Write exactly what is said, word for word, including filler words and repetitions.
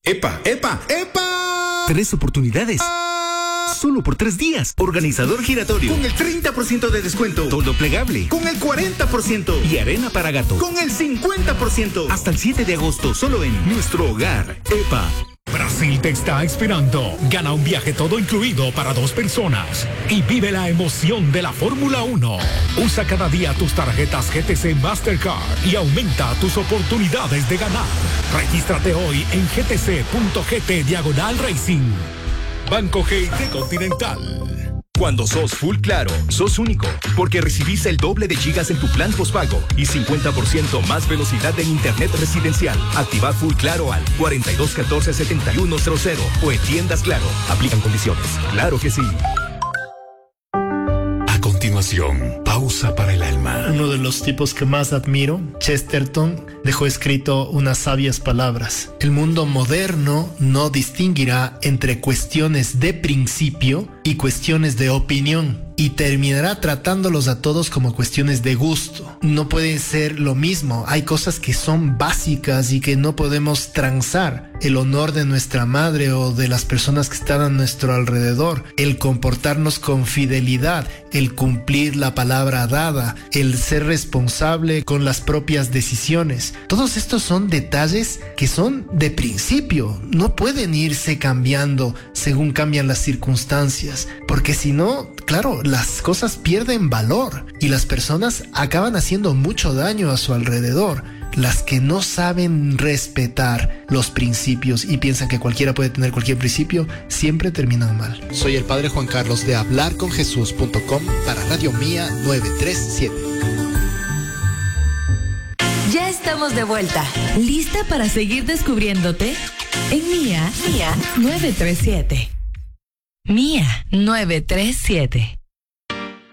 ¡Epa, epa, epa! Tres oportunidades. ¡Ah! Solo por tres días. Organizador giratorio. Con el treinta por ciento de descuento. Todo plegable. Con el cuarenta por ciento. Y arena para gato. Con el cincuenta por ciento. Hasta el siete de agosto, solo en Nuestro Hogar. EPA. Brasil te está esperando. Gana un viaje todo incluido para dos personas y vive la emoción de la Fórmula uno. Usa cada día tus tarjetas G T C Mastercard y aumenta tus oportunidades de ganar. Regístrate hoy en gtc.gt diagonal racing. Banco G I T Continental. Cuando sos Full Claro, sos único, porque recibís el doble de gigas en tu plan postpago y cincuenta por ciento más velocidad en internet residencial. Activa Full Claro al cuarenta y dos catorce setenta y uno cero cero o en tiendas Claro. Aplican condiciones. Claro que sí. A continuación, pausa para el alma. Uno de los tipos que más admiro, Chesterton, dejó escrito unas sabias palabras. El mundo moderno no distinguirá entre cuestiones de principio y cuestiones de opinión, y terminará tratándolos a todos como cuestiones de gusto. No puede ser lo mismo. Hay cosas que son básicas y que no podemos transar. El honor de nuestra madre o de las personas que están a nuestro alrededor, el comportarnos con fidelidad, el cumplir la palabra dada, el ser responsable con las propias decisiones. Todos estos son detalles que son de principio. No pueden irse cambiando según cambian las circunstancias, porque si no, claro, las cosas pierden valor y las personas acaban haciendo mucho daño a su alrededor. Las que no saben respetar los principios y piensan que cualquiera puede tener cualquier principio, siempre terminan mal. Soy el Padre Juan Carlos de hablar con jesús punto com para Radio Mía novecientos treinta y siete. Ya estamos de vuelta. ¿Lista para seguir descubriéndote? En Mía, Mía novecientos treinta y siete. Mía novecientos treinta y siete.